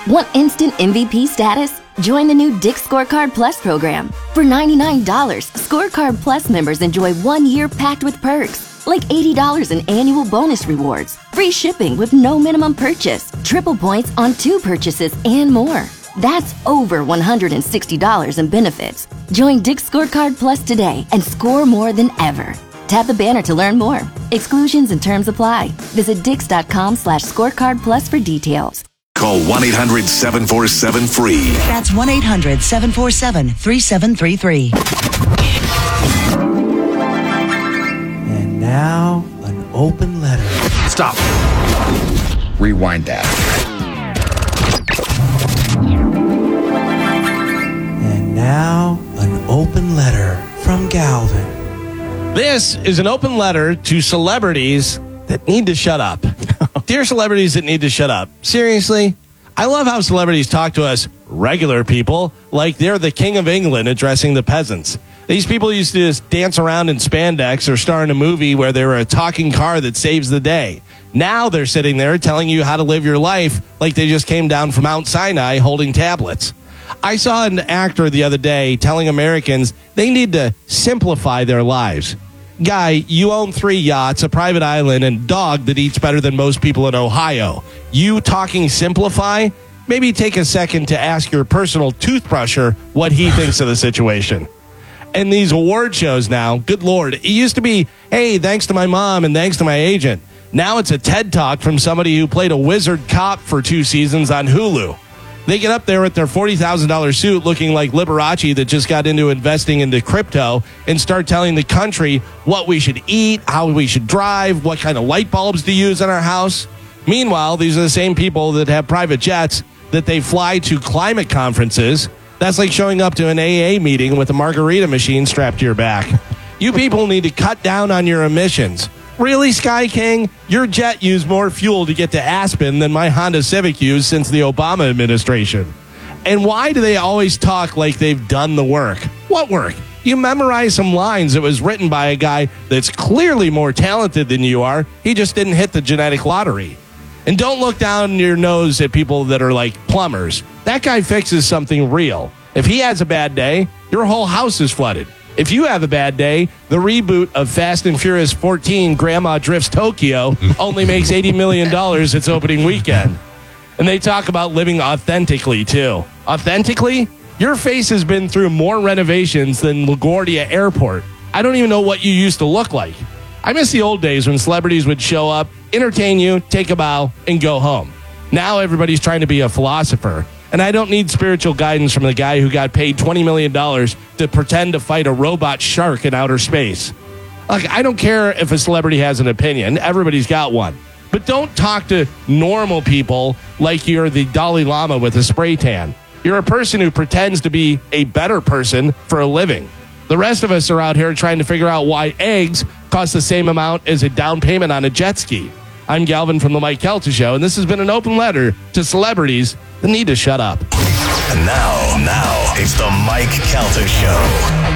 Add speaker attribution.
Speaker 1: Want instant MVP status? Join the new Dick's Scorecard Plus program. For $99, Scorecard Plus members enjoy 1 year packed with perks, like $80 in annual bonus rewards, free shipping with no minimum purchase, triple points on 2 purchases, and more. That's over $160 in benefits. Join Dick's Scorecard Plus today and score more than ever. Tap the banner to learn more. Exclusions and terms apply. Visit dix.com/scorecardplus for details.
Speaker 2: Call 1-800-747-FREE.
Speaker 3: That's 1-800-747-3733.
Speaker 4: And now, an open letter.
Speaker 5: Stop. Rewind that.
Speaker 4: And now, an open letter from Galvin.
Speaker 6: This is an open letter to celebrities that need to shut up. Dear celebrities that need to shut up. Seriously, I love how celebrities talk to us regular people like they're the king of England addressing the peasants. These people used to just dance around in spandex or star in a movie where they were a talking car that saves the day. Now they're sitting there telling you how to live your life like they just came down from Mount Sinai holding tablets. I saw an actor the other day telling Americans they need to simplify their lives. Guy, you own 3 yachts, a private island, and a dog that eats better than most people in Ohio. You talking simplify? Maybe take a second to ask your personal toothbrusher what he thinks of the situation. And these award shows now, good Lord, it used to be, hey, thanks to my mom and thanks to my agent. Now it's a TED Talk from somebody who played a wizard cop for 2 seasons on Hulu. They get up there with their $40,000 suit looking like Liberace that just got into investing into crypto and start telling the country what we should eat, how we should drive, what kind of light bulbs to use in our house. Meanwhile, these are the same people that have private jets that they fly to climate conferences. That's like showing up to an AA meeting with a margarita machine strapped to your back. You people need to cut down on your emissions. Really, Sky King? Your jet used more fuel to get to Aspen than my Honda Civic used since the Obama administration. And why do they always talk like they've done the work? What work? You memorize some lines that was written by a guy that's clearly more talented than you are. He just didn't hit the genetic lottery. And don't look down your nose at people that are like plumbers. That guy fixes something real. If he has a bad day, your whole house is flooded. If you have a bad day, the reboot of Fast and Furious 14, Grandma Drifts Tokyo, only makes $80 million its opening weekend. And they talk about living authentically, too. Authentically? Your face has been through more renovations than LaGuardia Airport. I don't even know what you used to look like. I miss the old days when celebrities would show up, entertain you, take a bow, and go home. Now everybody's trying to be a philosopher. And I don't need spiritual guidance from the guy who got paid $20 million to pretend to fight a robot shark in outer space. Like, I don't care if a celebrity has an opinion. Everybody's got one. But don't talk to normal people like you're the Dalai Lama with a spray tan. You're a person who pretends to be a better person for a living. The rest of us are out here trying to figure out why eggs cost the same amount as a down payment on a jet ski. I'm Galvin from The Mike Calta Show, and this has been an open letter to celebrities that need to shut up.
Speaker 2: And now, it's The Mike Calta Show.